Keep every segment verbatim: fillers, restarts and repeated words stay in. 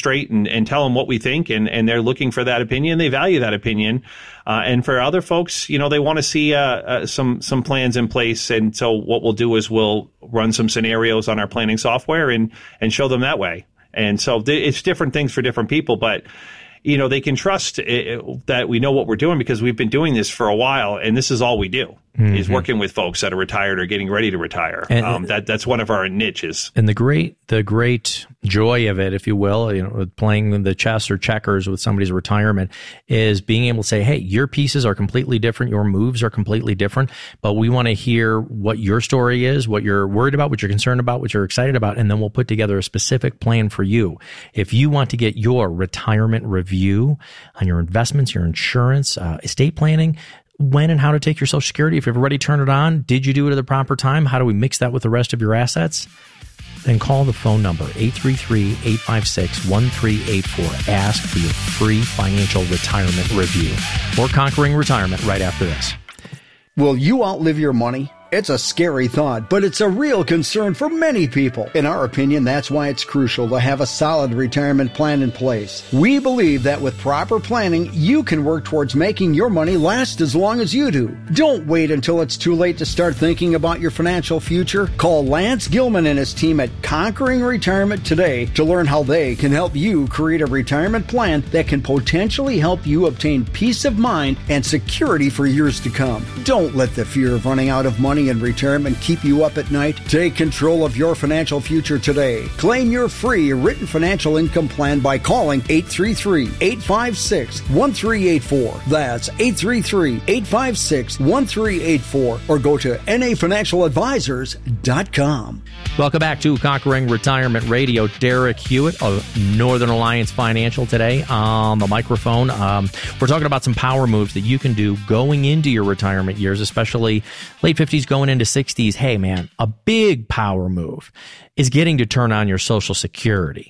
straight and, and tell them what we think, and, and they're looking for that opinion. They value that opinion. Uh, and for other folks, you know, they want to see uh, uh, some some plans in place. And so what we'll do is we'll run some scenarios on our planning software and and show them that way. And so th- it's different things for different people, but you know, they can trust it, that we know what we're doing because we've been doing this for a while, and this is all we do. Mm-hmm. Is working with folks that are retired or getting ready to retire. And, um, that that's one of our niches. And the great the great joy of it, if you will, you know, with playing the chess or checkers with somebody's retirement, is being able to say, hey, your pieces are completely different, your moves are completely different, but we want to hear what your story is, what you're worried about, what you're concerned about, what you're excited about, and then we'll put together a specific plan for you. If you want to get your retirement review on your investments, your insurance, uh, estate planning, when and how to take your Social Security, if you've already turned it on, did you do it at the proper time? How do we mix that with the rest of your assets? Then call the phone number, eight three three, eight five six, one three eight four. Ask for your free financial retirement review. More Conquering Retirement right after this. Will you outlive your money? It's a scary thought, but it's a real concern for many people. In our opinion, that's why it's crucial to have a solid retirement plan in place. We believe that with proper planning, you can work towards making your money last as long as you do. Don't wait until it's too late to start thinking about your financial future. Call Lance Gilman and his team at Conquering Retirement today to learn how they can help you create a retirement plan that can potentially help you obtain peace of mind and security for years to come. Don't let the fear of running out of money in retirement keep you up at night. Take control of your financial future today. Claim your free written financial income plan by calling eight three three, eight five six, one three eight four. That's eight three three, eight five six, one three eight four, or go to N A financial advisors dot com. Welcome back to Conquering Retirement Radio. Derek Hewitt of Northern Alliance Financial today on the microphone. Um, we're talking about some power moves that you can do going into your retirement years, especially late fifties, going into sixties. Hey, man, a big power move is getting to turn on your Social Security.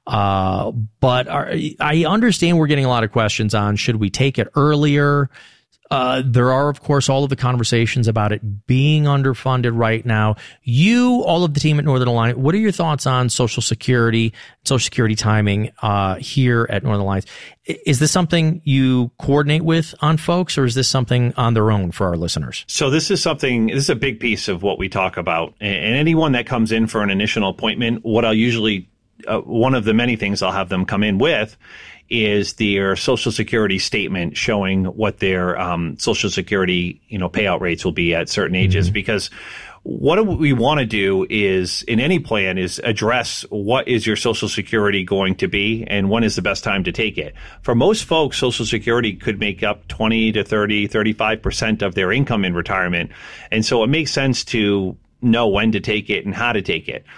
Uh, but are, I understand we're getting a lot of questions on, should we take it earlier? Uh, there are, of course, all of the conversations about it being underfunded right now. You, all of the team at Northern Alliance, what are your thoughts on Social Security, Social Security timing uh, here at Northern Alliance? Is this something you coordinate with on folks, or is this something on their own for our listeners? So this is something, this is a big piece of what we talk about. And anyone that comes in for an initial appointment, what I'll usually, uh, one of the many things I'll have them come in with is their Social Security statement showing what their um, Social Security, you know, payout rates will be at certain ages. Mm-hmm. Because what we want to do is, in any plan, is address what is your Social Security going to be and when is the best time to take it. For most folks, Social Security could make up twenty to thirty, thirty-five percent of their income in retirement. And so it makes sense to know when to take it and how to take it.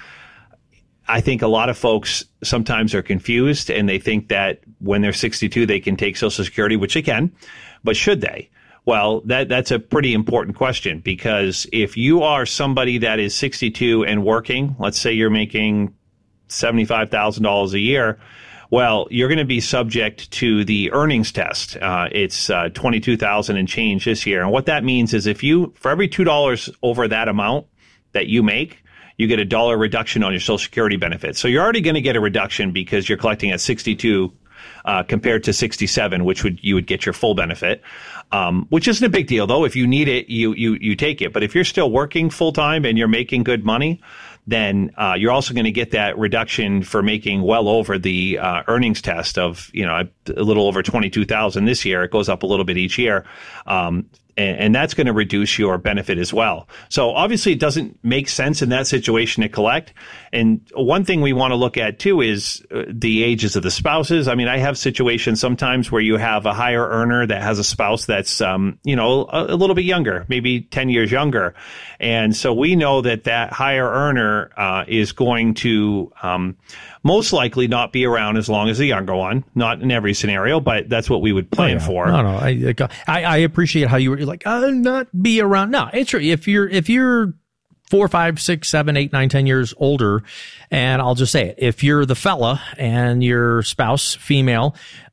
I think a lot of folks sometimes are confused and they think that when they're sixty-two, they can take Social Security, which they can, but should they? Well, that that's a pretty important question, because if you are somebody that is sixty-two and working, let's say you're making seventy-five thousand dollars a year, well, you're going to be subject to the earnings test. Uh, it's uh, twenty-two thousand dollars and change this year. And what that means is if you, for every two dollars over that amount that you make, you get a dollar reduction on your Social Security benefits. So you're already going to get a reduction because you're collecting at sixty-two uh, compared to sixty-seven, which would you would get your full benefit, um, which isn't a big deal, though. If you need it, you you you take it. But if you're still working full time and you're making good money, then uh, you're also going to get that reduction for making well over the uh, earnings test of, you know, a, a little over twenty-two thousand this year. It goes up a little bit each year. Um, And, and that's going to reduce your benefit as well. So obviously it doesn't make sense in that situation to collect. And one thing we want to look at too is uh, the ages of the spouses. I mean, I have situations sometimes where you have a higher earner that has a spouse that's, um, you know, a, a little bit younger, maybe ten years younger. And so we know that that higher earner uh, is going to um, most likely not be around as long as the younger one. Not in every scenario, but that's what we would plan oh, yeah. for. No, no, I, I, I appreciate how you were like, I'll not be around. No, it's true. If you're, if you're four, five, six, seven, eight, nine, ten years older, and I'll just say it, if you're the fella and your spouse, female,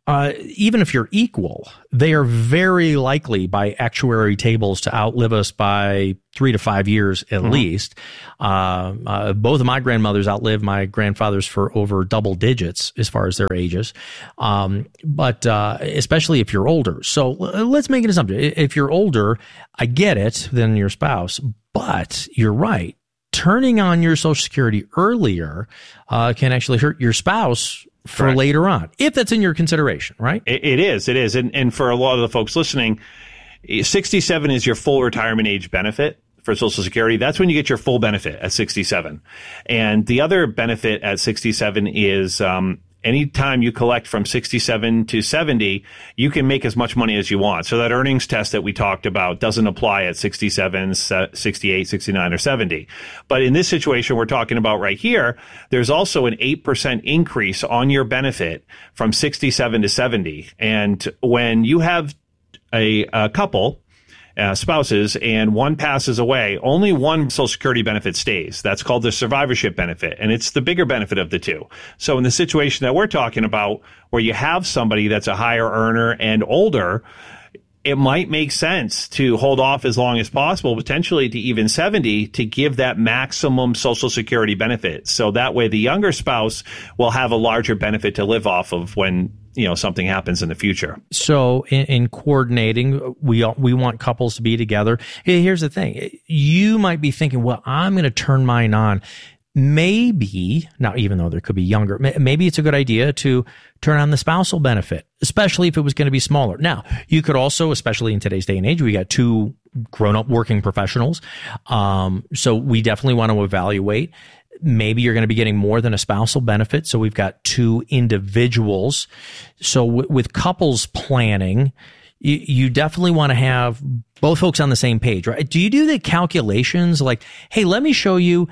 uh, even if you're equal, they are very likely by actuary tables to outlive us by three to five years at mm-hmm. least. Uh, uh, both of my grandmothers outlived my grandfathers for over double digits as far as their ages. Um, but uh, especially if you're older. So let's make an assumption. If you're older, I get it, than your spouse, but you're right. Turning on your Social Security earlier uh, can actually hurt your spouse for Correct. Later on, if that's in your consideration, right? It, it is. It is. And, and for a lot of the folks listening, sixty-seven is your full retirement age benefit for Social Security. That's when you get your full benefit at sixty-seven. And the other benefit at sixty-seven is um, anytime you collect from sixty-seven to seventy, you can make as much money as you want. So that earnings test that we talked about doesn't apply at sixty-seven, sixty-eight, sixty-nine, or seventy. But in this situation we're talking about right here, there's also an eight percent increase on your benefit from sixty-seven to seventy. And when you have a, a couple, Uh, spouses, and one passes away, only one Social Security benefit stays. That's called the survivorship benefit, and it's the bigger benefit of the two. So in the situation that we're talking about, where you have somebody that's a higher earner and older, it might make sense to hold off as long as possible, potentially to even seventy, to give that maximum Social Security benefit. So that way the younger spouse will have a larger benefit to live off of when, you know, something happens in the future. So in, in coordinating, we we want couples to be together. Here's the thing. You might be thinking, well, I'm going to turn mine on. Maybe, now even though there could be younger, maybe it's a good idea to turn on the spousal benefit, especially if it was going to be smaller. Now, you could also, especially in today's day and age, we got two grown-up working professionals. Um, so we definitely want to evaluate. Maybe you're going to be getting more than a spousal benefit. So we've got two individuals. So w- with couples planning, you, you definitely want to have both folks on the same page, right? Do you do the calculations like, hey, let me show you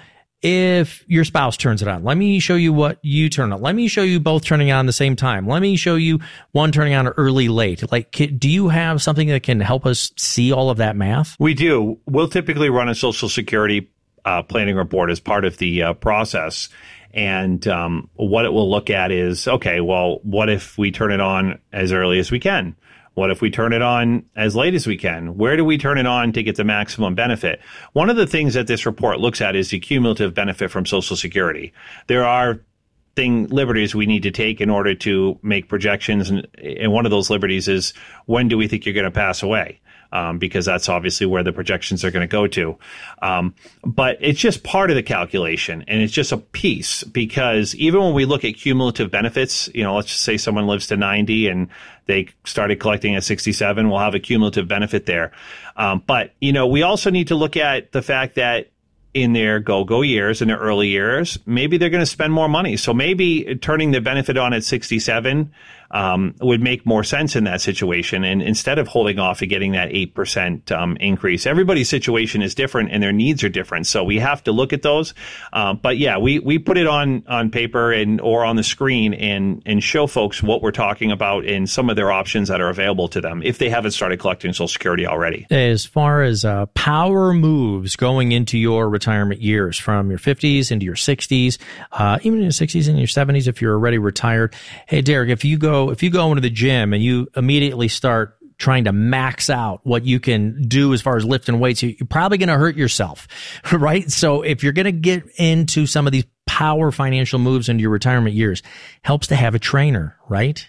if your spouse turns it on. Let me show you what you turn on. Let me show you both turning on at the same time. Let me show you one turning on early, late. Like, do you have something that can help us see all of that math? We do. We'll typically run a Social Security uh, planning report as part of the uh, process. And um, what it will look at is, okay, well, what if we turn it on as early as we can? What if we turn it on as late as we can? Where do we turn it on to get the maximum benefit? One of the things that this report looks at is the cumulative benefit from Social Security. There are thing liberties we need to take in order to make projections. And, and one of those liberties is, when do we think you're going to pass away? Um, because that's obviously where the projections are going to go to. Um, but it's just part of the calculation, and it's just a piece, because even when we look at cumulative benefits, you know, let's just say someone lives to ninety and they started collecting at sixty-seven, we'll have a cumulative benefit there. Um, but, you know, we also need to look at the fact that in their go-go years, in their early years, maybe they're going to spend more money. So maybe turning the benefit on at sixty-seven um, would make more sense in that situation. And instead of holding off and getting that eight percent um, increase, everybody's situation is different and their needs are different. So we have to look at those. Um, but yeah, we, we put it on, on paper and, or on the screen and, and show folks what we're talking about and some of their options that are available to them if they haven't started collecting Social Security already. As far as uh, power moves going into your retirement years, from your fifties into your sixties, uh, even in your sixties and your seventies, if you're already retired. Hey, Derek, if you go, if you go into the gym and you immediately start trying to max out what you can do as far as lifting weights, you're probably going to hurt yourself, right? So if you're going to get into some of these power financial moves into your retirement years, helps to have a trainer, right?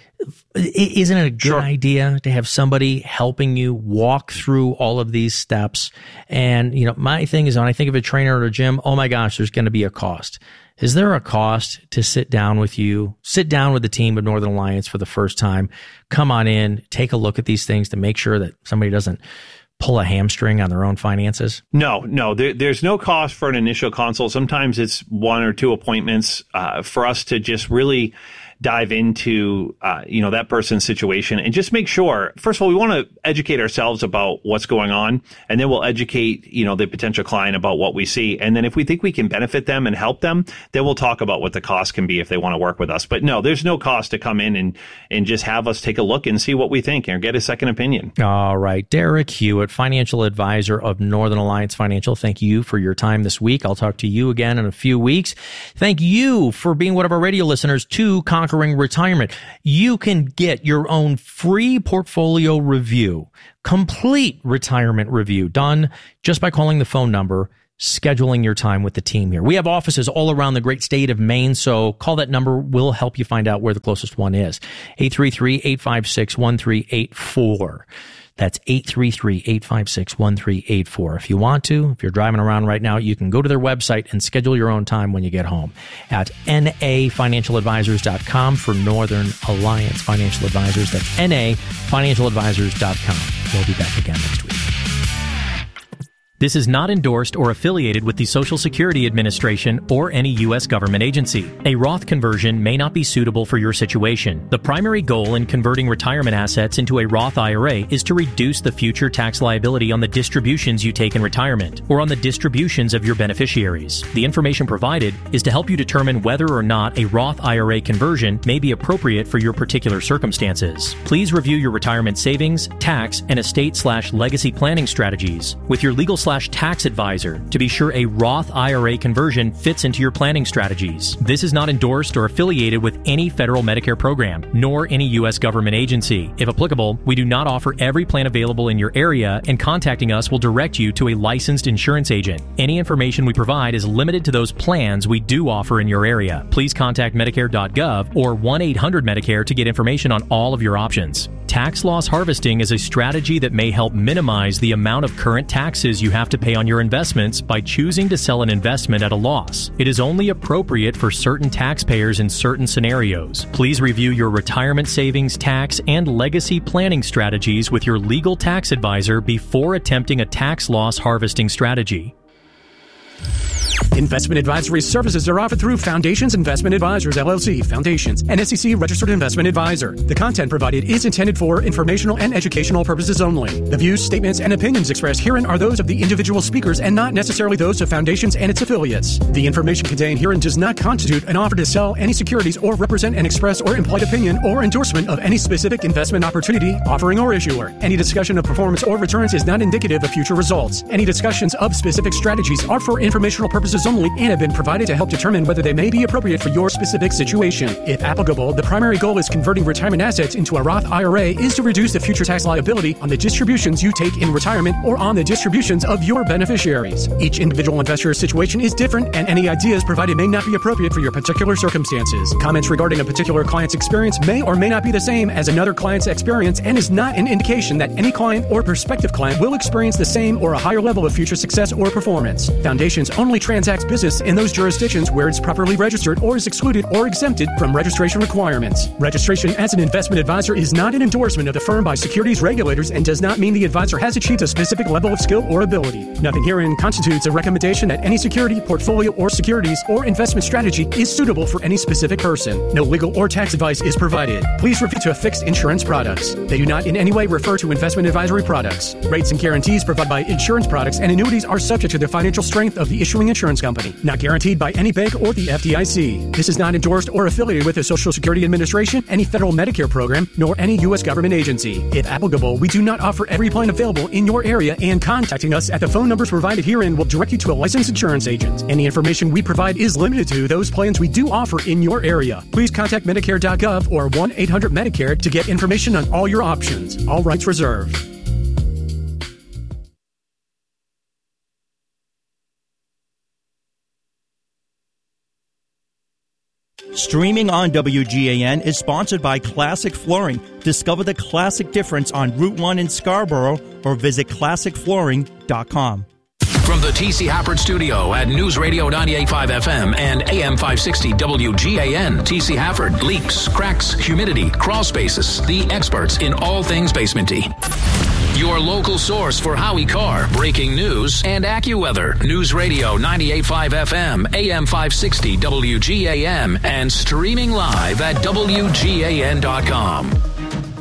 Isn't it a good sure. idea to have somebody helping you walk through all of these steps? And, you know, my thing is, when I think of a trainer at a gym, oh my gosh, there's going to be a cost. Is there a cost to sit down with you, sit down with the team of Northern Alliance for the first time, come on in, take a look at these things to make sure that somebody doesn't pull a hamstring on their own finances? No, no, there, there's no cost for an initial consult. Sometimes it's one or two appointments uh, for us to just really dive into, uh, you know, that person's situation and just make sure, first of all, we want to educate ourselves about what's going on, and then we'll educate, you know, the potential client about what we see. And then if we think we can benefit them and help them, then we'll talk about what the cost can be if they want to work with us. But no, there's no cost to come in and, and just have us take a look and see what we think or get a second opinion. All right. Derek Hewitt, financial advisor of Northern Alliance Financial. Thank you for your time this week. I'll talk to you again in a few weeks. Thank you for being one of our radio listeners to Conquer Conquering Retirement. You can get your own free portfolio review, complete retirement review, done just by calling the phone number, scheduling your time with the team here. We have offices all around the great state of Maine, so call that number. We'll help you find out where the closest one is. eight three three, eight five six, one three eight four. That's eight three three, eight five six, one three eight four. If you want to, if you're driving around right now, you can go to their website and schedule your own time when you get home at N A financial advisors dot com for Northern Alliance Financial Advisors. That's N A financial advisors dot com. We'll be back again next week. This is not endorsed or affiliated with the Social Security Administration or any U S government agency. A Roth conversion may not be suitable for your situation. The primary goal in converting retirement assets into a Roth I R A is to reduce the future tax liability on the distributions you take in retirement or on the distributions of your beneficiaries. The information provided is to help you determine whether or not a Roth I R A conversion may be appropriate for your particular circumstances. Please review your retirement savings, tax, and estate slash legacy planning strategies with your legal slash tax advisor to be sure a Roth I R A conversion fits into your planning strategies. This is not endorsed or affiliated with any federal Medicare program, nor any U S government agency. If applicable, we do not offer every plan available in your area, and contacting us will direct you to a licensed insurance agent. Any information we provide is limited to those plans we do offer in your area. Please contact Medicare dot gov or one eight hundred Medicare to get information on all of your options. Tax loss harvesting is a strategy that may help minimize the amount of current taxes you have to pay on your investments by choosing to sell an investment at a loss. It is only appropriate for certain taxpayers in certain scenarios. Please review your retirement savings, tax, and legacy planning strategies with your legal tax advisor before attempting a tax loss harvesting strategy. Investment advisory services are offered through Foundations Investment Advisors, L L C, Foundations, an S E C-registered investment advisor. The content provided is intended for informational and educational purposes only. The views, statements, and opinions expressed herein are those of the individual speakers and not necessarily those of Foundations and its affiliates. The information contained herein does not constitute an offer to sell any securities or represent an express or implied opinion or endorsement of any specific investment opportunity, offering, or issuer. Any discussion of performance or returns is not indicative of future results. Any discussions of specific strategies are for informational purposes only and have been provided to help determine whether they may be appropriate for your specific situation. If applicable, the primary goal is converting retirement assets into a Roth I R A is to reduce the future tax liability on the distributions you take in retirement or on the distributions of your beneficiaries. Each individual investor's situation is different, and any ideas provided may not be appropriate for your particular circumstances. Comments regarding a particular client's experience may or may not be the same as another client's experience and is not an indication that any client or prospective client will experience the same or a higher level of future success or performance. Foundations only transacts business in those jurisdictions where it's properly registered or is excluded or exempted from registration requirements. Registration as an investment advisor is not an endorsement of the firm by securities regulators and does not mean the advisor has achieved a specific level of skill or ability. Nothing herein constitutes a recommendation that any security, portfolio, or securities or investment strategy is suitable for any specific person. No legal or tax advice is provided. Please refer to fixed insurance products. They do not in any way refer to investment advisory products. Rates and guarantees provided by insurance products and annuities are subject to the financial strength of the issuing insurance company. Not guaranteed by any bank or the F D I C. This is not endorsed or affiliated with the Social Security Administration, any federal Medicare program, nor any U S government agency. If applicable, we do not offer every plan available in your area, and contacting us at the phone numbers provided herein will direct you to a licensed insurance agent. Any information we provide is limited to those plans we do offer in your area. Please contact Medicare dot gov or one eight hundred Medicare to get information on all your options. All rights reserved. Streaming on W G A N is sponsored by Classic Flooring. Discover the classic difference on Route one in Scarborough or visit classic flooring dot com. From the T C Hafford Studio at News Radio ninety-eight point five F M and A M five sixty W G A N, T C Hafford, leaks, cracks, humidity, crawl spaces, the experts in all things basementy. Your local source for Howie Carr, breaking news, and AccuWeather. News Radio ninety-eight point five F M, A M five sixty W G A N, and streaming live at W G A N dot com.